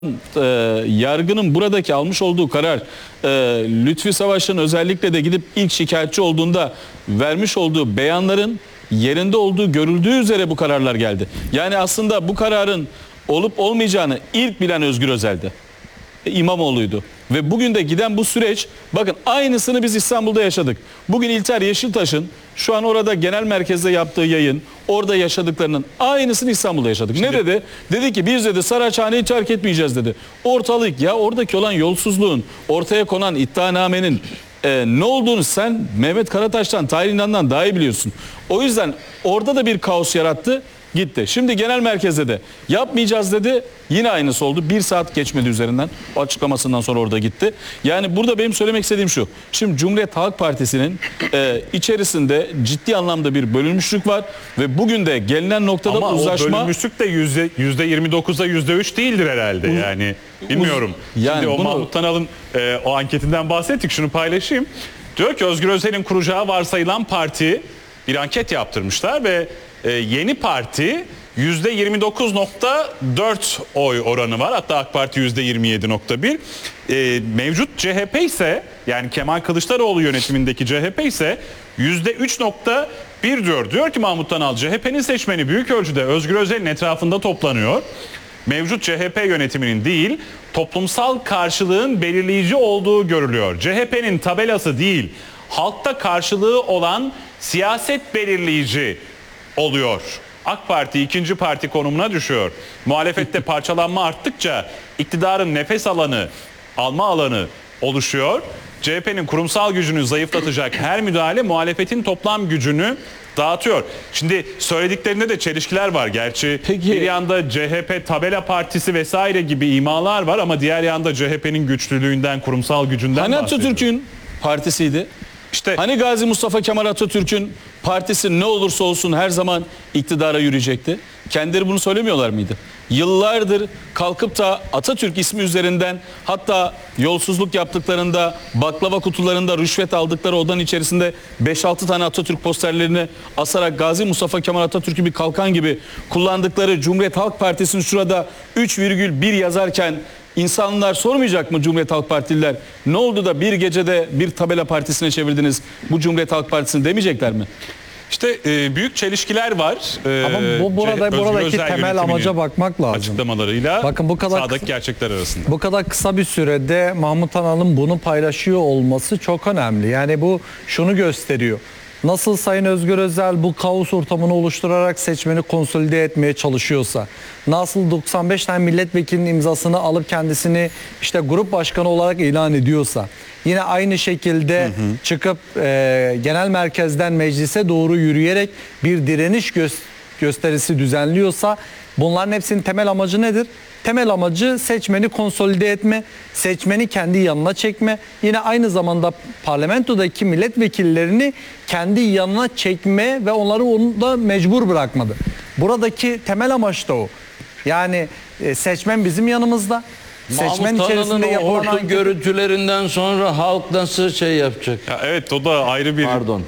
Yargının buradaki almış olduğu karar, Lütfi Savaş'ın özellikle de gidip ilk şikayetçi olduğunda vermiş olduğu beyanların yerinde olduğu görüldüğü üzere bu kararlar geldi. Yani aslında bu kararın olup olmayacağını ilk bilen Özgür Özel'di. İmamoğlu'ydu. Ve bugün de giden bu süreç, bakın aynısını biz İstanbul'da yaşadık. Bugün İlter Yeşiltaş'ın şu an orada genel merkezde yaptığı yayın, orada yaşadıklarının aynısını İstanbul'da yaşadık. Şimdi, ne dedi? Dedi ki biz dedi Saraçhane'yi terk etmeyeceğiz dedi. Ortalık, ya oradaki olan yolsuzluğun, ortaya konan iddianamenin ne olduğunu sen Mehmet Karataş'tan, Tahir İnan'dan daha iyi biliyorsun. O yüzden orada da bir kaos yarattı. Gitti. Şimdi genel merkezde de yapmayacağız dedi. Yine aynısı oldu. Bir saat geçmedi üzerinden. O açıklamasından sonra orada gitti. Yani burada benim söylemek istediğim şu. Şimdi Cumhuriyet Halk Partisi'nin içerisinde ciddi anlamda bir bölünmüşlük var. Ve bugün de gelinen noktada ama uzlaşma... Ama o bölünmüşlük de %29'a %3 değildir herhalde. Yani bilmiyorum. Yani şimdi o Mahmut Tanal'ın o anketinden bahsettik. Şunu paylaşayım. Diyor ki Özgür Özel'in kuracağı varsayılan parti bir anket yaptırmışlar ve yeni parti %29.4 oy oranı var. Hatta AK Parti %27.1. Mevcut CHP ise, yani Kemal Kılıçdaroğlu yönetimindeki CHP ise %3.1 diyor. Diyor ki Mahmut Tanal, CHP'nin seçmeni büyük ölçüde Özgür Özel'in etrafında toplanıyor. Mevcut CHP yönetiminin değil, toplumsal karşılığın belirleyici olduğu görülüyor. CHP'nin tabelası değil, halkta karşılığı olan siyaset belirleyici oluyor. AK Parti ikinci parti konumuna düşüyor. Muhalefette parçalanma arttıkça iktidarın nefes alma alanı oluşuyor. CHP'nin kurumsal gücünü zayıflatacak her müdahale muhalefetin toplam gücünü dağıtıyor. Şimdi söylediklerinde de çelişkiler var. Gerçi bir yanda CHP tabela partisi vesaire gibi imalar var ama diğer yanda CHP'nin güçlülüğünden, kurumsal gücünden Hani bahsediyor. Atatürk'ün partisiydi? İşte hani Gazi Mustafa Kemal Atatürk'ün partisi ne olursa olsun her zaman iktidara yürüyecekti? Kendileri bunu söylemiyorlar mıydı? Yıllardır kalkıp da Atatürk ismi üzerinden, hatta yolsuzluk yaptıklarında baklava kutularında rüşvet aldıkları odanın içerisinde 5-6 tane Atatürk posterlerini asarak Gazi Mustafa Kemal Atatürk'ü bir kalkan gibi kullandıkları Cumhuriyet Halk Partisi'nin şurada 3,1 yazarken İnsanlar sormayacak mı, Cumhuriyet Halk Partililer? Ne oldu da bir gecede bir tabela partisine çevirdiniz bu Cumhuriyet Halk Partisi'ni demeyecekler mi? İşte büyük çelişkiler var. Ama buradaki temel amaca bakmak lazım. Açıklamalarıyla bakın bu kadar sağdaki gerçekler arasında. Bu kadar kısa bir sürede Mahmut Tanal'ın bunu paylaşıyor olması çok önemli. Yani bu şunu gösteriyor. Nasıl Sayın Özgür Özel bu kaos ortamını oluşturarak seçmeni konsolide etmeye çalışıyorsa, nasıl 95 tane milletvekilinin imzasını alıp kendisini işte grup başkanı olarak ilan ediyorsa, yine aynı şekilde çıkıp genel merkezden meclise doğru yürüyerek bir direniş gösterisi düzenliyorsa, bunların hepsinin temel amacı nedir? Temel amacı seçmeni konsolide etme, seçmeni kendi yanına çekme, yine aynı zamanda parlamentodaki milletvekillerini kendi yanına çekme ve onları onda mecbur bırakmadı. Buradaki temel amaç da o. Yani seçmen bizim yanımızda. Seçmen içerisinde yapılan görüntülerinden sonra halk nasıl şey yapacak? Ya evet, o da ayrı bir konu.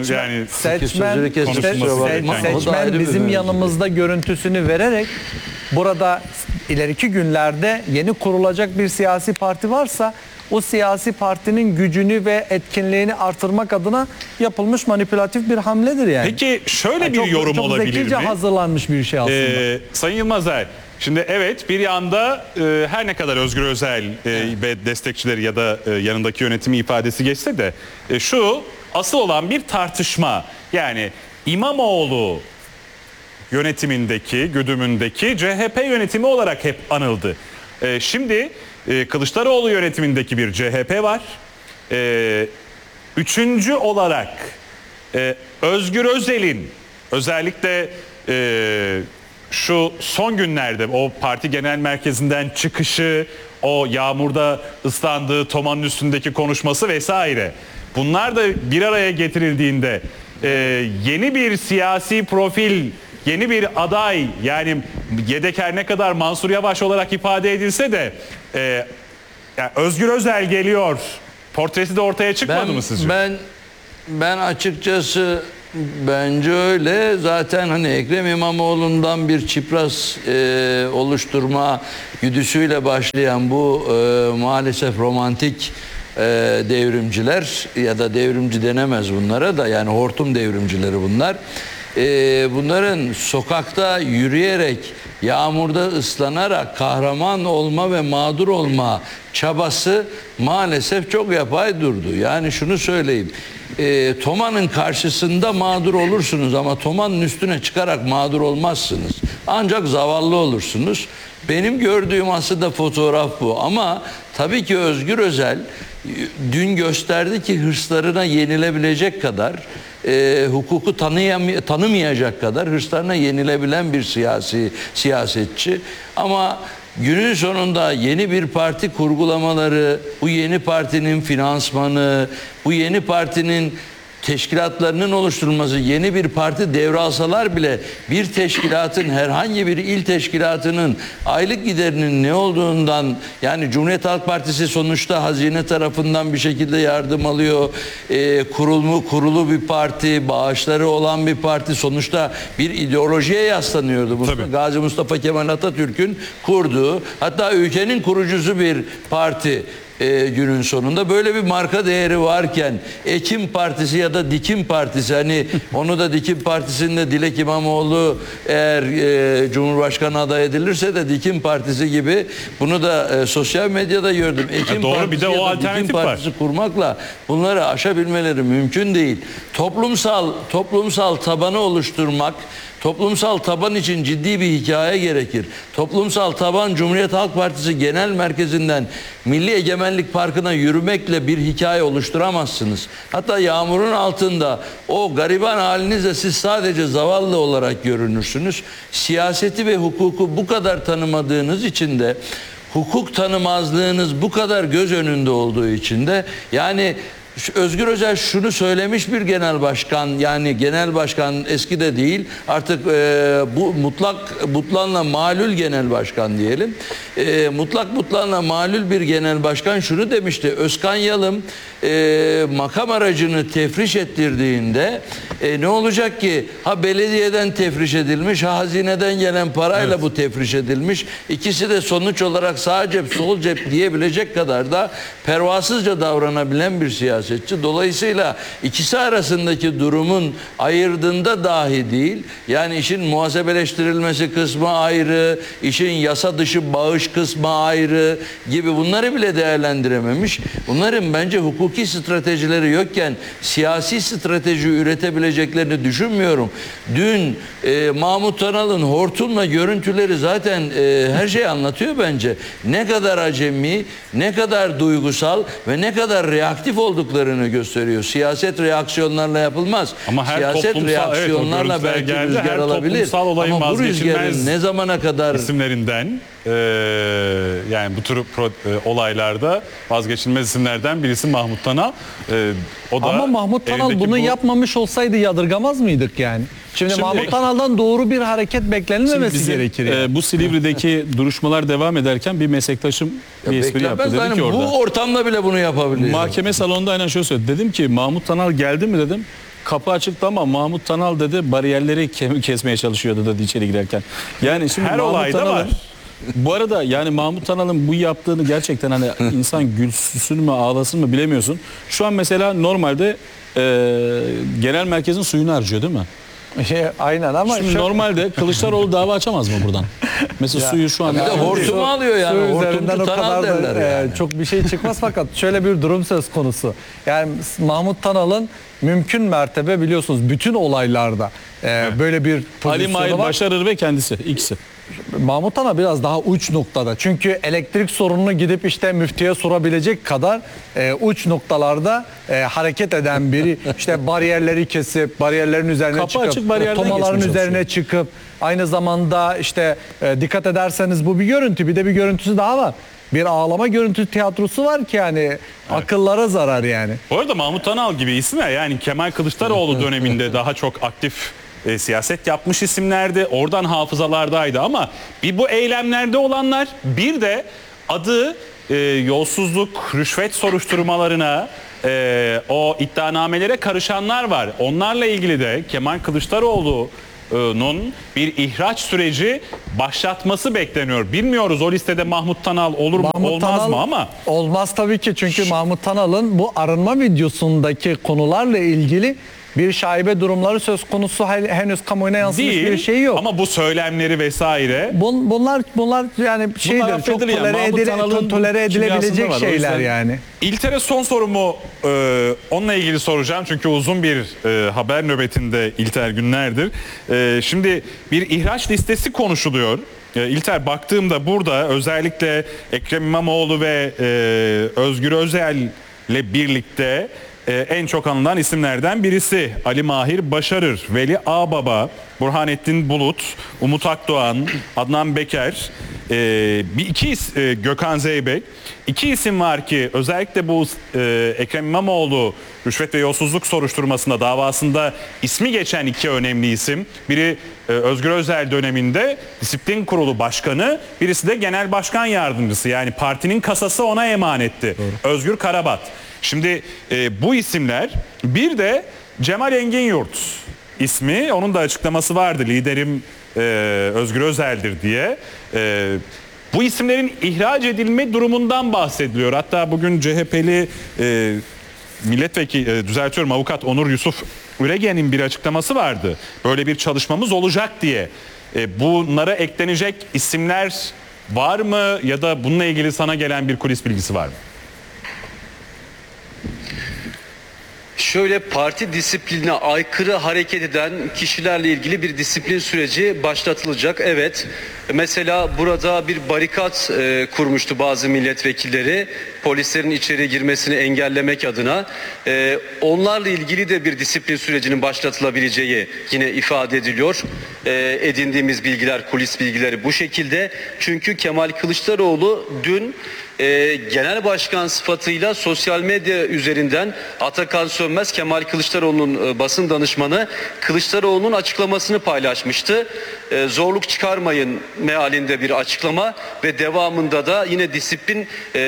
Seçmen bizim yanımızda görüntüsünü vererek burada ileriki günlerde yeni kurulacak bir siyasi parti varsa o siyasi partinin gücünü ve etkinliğini artırmak adına yapılmış manipülatif bir hamledir yani. Peki şöyle bir yorum olabilir mi? Çok zekice hazırlanmış bir şey aslında. Sayın Yılmazer, şimdi evet, bir yanda her ne kadar Özgür Özel ve destekçileri ya da yanındaki yönetimi ifadesi geçse de şu asıl olan bir tartışma. Yani İmamoğlu yönetimindeki, güdümündeki CHP yönetimi olarak hep anıldı. Şimdi Kılıçdaroğlu yönetimindeki bir CHP var. Üçüncü olarak Özgür Özel'in özellikle şu son günlerde o parti genel merkezinden çıkışı, o yağmurda ıslandığı tomanın üstündeki konuşması vesaire, bunlar da bir araya getirildiğinde yeni bir siyasi profil, yeni bir aday, yani yedek her ne kadar Mansur Yavaş olarak ifade edilse de yani Özgür Özel geliyor portresi de ortaya çıkmadı mı sizce? Ben açıkçası Bence öyle. Zaten hani Ekrem İmamoğlu'ndan bir çipraz oluşturma güdüsüyle başlayan bu maalesef romantik devrimciler, ya da devrimci denemez bunlara da, yani hortum devrimcileri bunlar. Bunların sokakta yürüyerek, yağmurda ıslanarak kahraman olma ve mağdur olma çabası maalesef çok yapay durdu. Yani şunu söyleyeyim. Toma'nın karşısında mağdur olursunuz ama Toma'nın üstüne çıkarak mağdur olmazsınız. Ancak zavallı olursunuz. Benim gördüğüm aslında fotoğraf bu. Ama tabii ki Özgür Özel dün gösterdi ki hırslarına yenilebilecek kadar, hukuku tanımayacak kadar hırslarına yenilebilen bir siyasetçi. Ama günün sonunda yeni bir parti kurgulamaları, bu yeni partinin finansmanı, bu yeni partinin teşkilatlarının oluşturulması, yeni bir parti devralsalar bile bir teşkilatın, herhangi bir il teşkilatının aylık giderinin ne olduğundan, yani Cumhuriyet Halk Partisi sonuçta hazine tarafından bir şekilde yardım alıyor. Kurulu bir parti, bağışları olan bir parti, sonuçta bir ideolojiye yaslanıyordu. Gazi Mustafa Kemal Atatürk'ün kurduğu, hatta ülkenin kurucusu bir parti. Günün sonunda böyle bir marka değeri varken Ekim Partisi ya da Dikim Partisi, hani onu da Dikim Partisi'nde Dilek İmamoğlu eğer Cumhurbaşkanı aday edilirse de Dikim Partisi gibi, bunu da sosyal medyada gördüm. Ekim doğru, Partisi bir de o ya da alternatif Dikim Partisi var. kurmakla bunları aşabilmeleri mümkün değil. Toplumsal tabanı oluşturmak, toplumsal taban için ciddi bir hikaye gerekir. Toplumsal taban, Cumhuriyet Halk Partisi Genel Merkezi'nden Milli Egemenlik Parkı'na yürümekle bir hikaye oluşturamazsınız. Hatta yağmurun altında o gariban halinizle siz sadece zavallı olarak görünürsünüz. Siyaseti ve hukuku bu kadar tanımadığınız için de, hukuk tanımazlığınız bu kadar göz önünde olduğu için de, yani Özgür Özel şunu söylemiş bir genel başkan, yani genel başkan eski de değil artık, bu mutlanla malul genel başkan diyelim. Mutlanla malul bir genel başkan şunu demişti: Özkan Yalım makam aracını tefriş ettirdiğinde ne olacak ki? Ha belediyeden tefriş edilmiş, ha hazineden gelen parayla bu tefriş edilmiş. İkisi de sonuç olarak sağ cep sol cep diyebilecek kadar da pervasızca davranabilen bir siyasetçi. Dolayısıyla ikisi arasındaki durumun ayırdığında dahi değil, yani işin muhasebeleştirilmesi kısmı ayrı, işin yasa dışı bağış kısmı ayrı gibi, bunları bile değerlendirememiş. Bunların bence hukuki stratejileri yokken siyasi strateji üretebileceklerini düşünmüyorum. Dün Mahmut Tanal'ın hortumla görüntüleri zaten her şeyi anlatıyor bence. Ne kadar acemi, ne kadar duygusal ve ne kadar reaktif olduklarını gösteriyor. Siyaset reaksiyonlarla yapılmaz. Ama her siyaset reaksiyonlarla evet, belki geldi. rüzgar Her alabilir. toplumsal olayın Ama bu rüzgarın vazgeçilmez ne zamana kadar isimlerinden, yani bu tür olaylarda vazgeçilmez isimlerden birisi Mahmut Tanal. O da Ama Mahmut Tanal elindeki bunu bu- yapmamış olsaydı yadırgamaz mıydık yani? Şimdi Mahmut Tanal'dan doğru bir hareket beklenmemesi Bizim, gerekir. Yani. bu Silivri'deki duruşmalar devam ederken bir meslektaşım bir espri yaptı. beklenmez. Dedi Yani ki orada, bu ortamda bile bunu yapabiliyor. mahkeme salonunda aynen şöyle söyledi. Dedim ki Mahmut Tanal geldi mi dedim. Kapı açıktı ama Mahmut Tanal dedi bariyerleri kesmeye çalışıyordu dedi içeri girerken. Yani şimdi Her Mahmut olayda Tanal'ın- var. Bu arada yani Mahmut Tanal'ın bu yaptığını gerçekten hani insan gülsün mü ağlasın mı bilemiyorsun. Şu an mesela normalde genel merkezin suyunu harcıyor değil mi? Aynen ama Şimdi normalde Kılıçdaroğlu dava açamaz mı buradan? Mesela suyu şu an... Bir de hortumu alıyor yani. su üzerinden Hortumcu o Tanal kadar da, derler yani. çok bir şey çıkmaz fakat şöyle bir durum söz konusu. Yani Mahmut Tanal'ın mümkün mertebe biliyorsunuz bütün olaylarda böyle bir Ali pozisyonu Mahir var. Başarır ve kendisi ikisi. Mahmut Tanal biraz daha uç noktada. Çünkü elektrik sorununu gidip işte müftüye sorabilecek kadar uç noktalarda hareket eden biri. İşte bariyerleri kesip, bariyerlerin üzerine Kapı açık çıkıp, bariyerden tomaların geçmeye üzerine çıkıp, aynı zamanda işte dikkat ederseniz bu bir görüntü. Bir de bir görüntüsü daha var. Bir ağlama görüntü tiyatrosu var ki yani akıllara zarar yani. Bu arada Mahmut Tanal gibi isimler, yani Kemal Kılıçdaroğlu döneminde daha çok aktif siyaset yapmış isimlerdi. Oradan hafızalardaydı ama bir bu eylemlerde olanlar, bir de adı yolsuzluk, rüşvet soruşturmalarına, o iddianamelere karışanlar var. Onlarla ilgili de Kemal Kılıçdaroğlu'nun bir ihraç süreci başlatması bekleniyor. Bilmiyoruz o listede Mahmut Tanal olur mu olmaz mı ama. Olmaz tabii ki, çünkü Mahmut Tanal'ın bu arınma videosundaki konularla ilgili bir şaibe durumları söz konusu, henüz kamuoyuna yansımış Değil bir şey yok. ama bu söylemleri vesaire. Bunlar yani şeydir, çok affedilir ya. Mahmut Tanal'ın tolere edilebilecek kimyasında var. O şeyler yüzden- yani. İlter'e son sorumu onunla ilgili soracağım. Çünkü uzun bir haber nöbetinde İlter günlerdir. Şimdi bir ihraç listesi konuşuluyor. İlter, baktığımda burada özellikle Ekrem İmamoğlu ve Özgür Özel'le birlikte en çok anılan isimlerden birisi Ali Mahir Başarır, Veli Ağbaba, Burhanettin Bulut, Umut Akdoğan, Adnan Beker, Gökhan Zeybek. İki isim var ki özellikle bu Ekrem İmamoğlu rüşvet ve yolsuzluk soruşturmasında, davasında ismi geçen iki önemli isim. Biri Özgür Özel döneminde disiplin kurulu başkanı, birisi de genel başkan yardımcısı. Yani partinin kasası ona emanetti. Doğru. Özgür Karabat. Şimdi bu isimler, bir de Cemal Engin-Yurt ismi, onun da açıklaması vardı, liderim Özgür Özel'dir diye. Bu isimlerin ihraç edilme durumundan bahsediliyor. Hatta bugün CHP'li avukat Onur Yusuf Üregen'in bir açıklaması vardı. Böyle bir çalışmamız olacak diye. Bunlara eklenecek isimler var mı ya da bununla ilgili sana gelen bir kulis bilgisi var mı? Şöyle, parti disiplinine aykırı hareket eden kişilerle ilgili bir disiplin süreci başlatılacak. Evet, mesela burada bir barikat kurmuştu bazı milletvekilleri, polislerin içeri girmesini engellemek adına. Onlarla ilgili de bir disiplin sürecinin başlatılabileceği yine ifade ediliyor. Edindiğimiz bilgiler, kulis bilgileri bu şekilde. Çünkü Kemal Kılıçdaroğlu dün genel başkan sıfatıyla sosyal medya üzerinden Atakan Sönmez, Kemal Kılıçdaroğlu'nun basın danışmanı, Kılıçdaroğlu'nun açıklamasını paylaşmıştı. Zorluk çıkarmayın mealinde bir açıklama ve devamında da yine disiplin,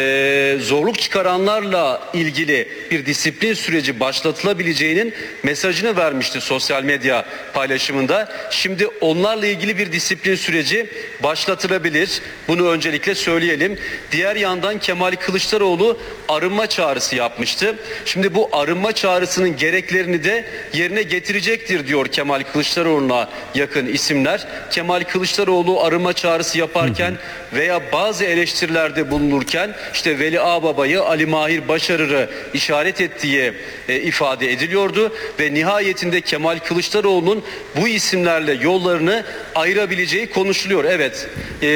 zorluk çıkaranlarla ilgili bir disiplin süreci başlatılabileceğinin mesajını vermişti sosyal medya paylaşımında. Şimdi onlarla ilgili bir disiplin süreci başlatılabilir. Bunu öncelikle söyleyelim. Diğer yandan Kemal Kılıçdaroğlu arınma çağrısı yapmıştı. Şimdi bu arınma çağrısının gereklerini de yerine getirecektir diyor Kemal Kılıçdaroğlu'na yakın isimler. Kemal Kılıçdaroğlu arınma çağrısı yaparken veya bazı eleştirilerde bulunurken işte Veli Ağbaba'yı, Ali Mahir Başarır'ı işaret ettiği ifade ediliyordu ve nihayetinde Kemal Kılıçdaroğlu'nun bu isimlerle yollarını ayırabileceği konuşuluyor. Evet,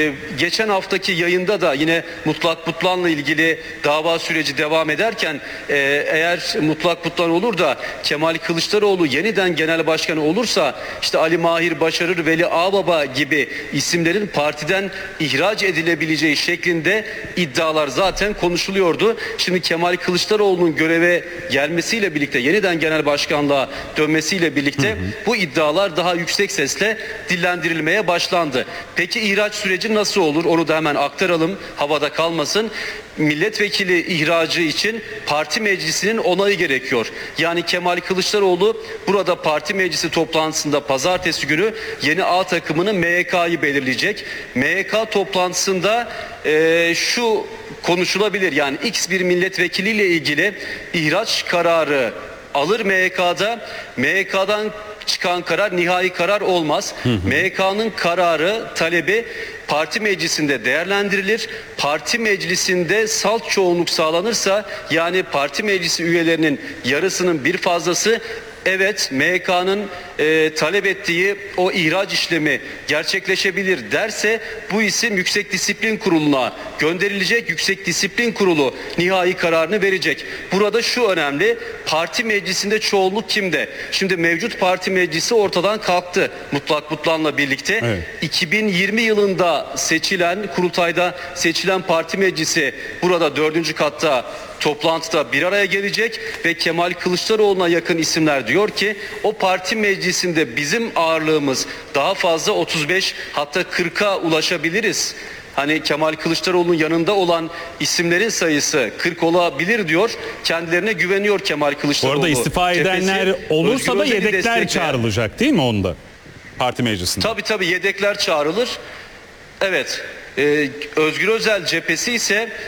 geçen haftaki yayında da yine Mutlak Butlan'la ilgili dava süreci devam ederken eğer Mutlak Butlan olur da Kemal Kılıçdaroğlu yeniden genel başkanı olursa işte Ali Mahir Başarır, Veli Ağbaba gibi isimlerin partiden ihraç edilebileceği şeklinde iddialar zaten konuşuluyordu. Şimdi Kemal Kılıçdaroğlu'nun göreve gelmesiyle birlikte, yeniden genel başkanlığa dönmesiyle birlikte bu iddialar daha yüksek sesle dillendirilmeye başlandı. Peki ihraç süreci nasıl olur? Onu da hemen aktaralım, havada kalmasın. Milletvekili ihracı için parti meclisinin onayı gerekiyor. Yani Kemal Kılıçdaroğlu burada parti meclisi toplantısında pazartesi günü yeni A takımının MYK'yı belirleyecek. MYK toplantısında şu konuşulabilir, yani X bir milletvekiliyle ilgili ihraç kararı alır MYK'da. MYK'dan çıkan karar nihai karar olmaz. MYK'nın kararı, talebi parti meclisinde değerlendirilir. Parti meclisinde salt çoğunluk sağlanırsa, yani parti meclisi üyelerinin yarısının bir fazlası evet MYK'nın talep ettiği o ihraç işlemi gerçekleşebilir derse bu isim Yüksek Disiplin Kurulu'na gönderilecek. Yüksek Disiplin Kurulu nihai kararını verecek. Burada şu önemli: parti meclisinde çoğunluk kimde? Şimdi mevcut parti meclisi ortadan kalktı Mutlak Butlan'la birlikte. Evet. 2020 yılında seçilen, kurultayda seçilen parti meclisi burada 4. katta toplantıda bir araya gelecek ve Kemal Kılıçdaroğlu'na yakın isimler diyor ki o parti meclisinde bizim ağırlığımız daha fazla, 35 hatta 40'a ulaşabiliriz. hani Kemal Kılıçdaroğlu'nun yanında olan isimlerin sayısı 40 olabilir diyor. Kendilerine güveniyor Kemal Bu Kılıçdaroğlu. arada istifa edenler Cephesi, olursa da Özgür Özel'i yedekler destekleyen- çağrılacak değil mi onda? Parti meclisinde. Tabii yedekler çağrılır. Evet. Özgür Özel cephesi ise